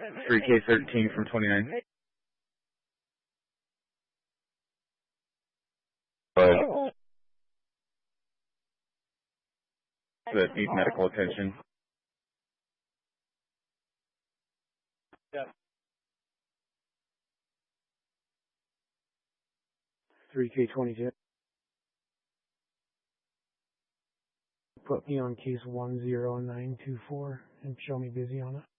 3K13 from 29. That need medical attention. Yeah. 3K22. Put me on case 10924 and show me busy on it.